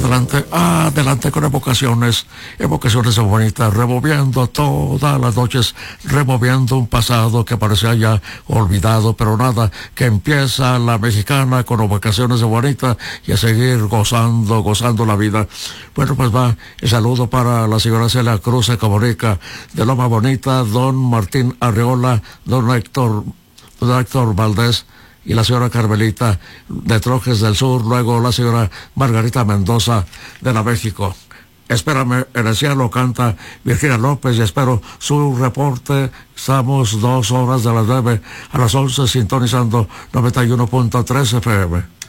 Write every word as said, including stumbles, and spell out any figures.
Adelante, adelante con evocaciones, evocaciones bonitas, removiendo todas las noches, removiendo un pasado que parecía ya olvidado, pero nada, que empieza la mexicana con evocaciones bonitas y a seguir gozando, gozando la vida. Bueno, pues va el saludo para la señora Celia Cruz, se comunica de Loma Bonita, don Martín Arreola, don Héctor, don Héctor Valdés, y la señora Carmelita de Trojes del Sur, luego la señora Margarita Mendoza de la México. Espérame en el cielo, canta Virginia López, y espero su reporte. Estamos dos horas de las nueve a las once sintonizando noventa y uno punto tres F M.